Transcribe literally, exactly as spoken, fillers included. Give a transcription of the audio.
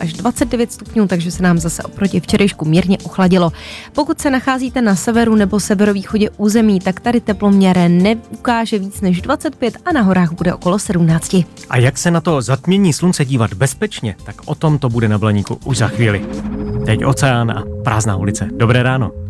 až dvacet devět stupňů, takže se nám zase oproti včerejšku mírně ochladilo. Pokud se nacházíte na severu nebo severovýchodě území, tak tady teploměr neukáže víc než dvacet pět a na horách bude okolo sedmnáct. A jak se na to zatmění slunce dívat bezpečně, tak o tom to bude na Blaníku už za chvíli. Teď oceán a prázdná ulice. Dobré ráno.